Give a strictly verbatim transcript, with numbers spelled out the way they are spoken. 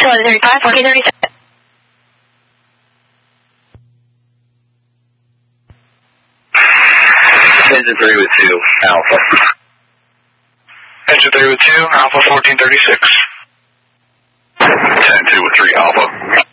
eleven thirty-five, fourteen thirty-six. Engine three with two, Alpha. Engine three with two, Alpha fourteen thirty-six. ten two with three, Alpha.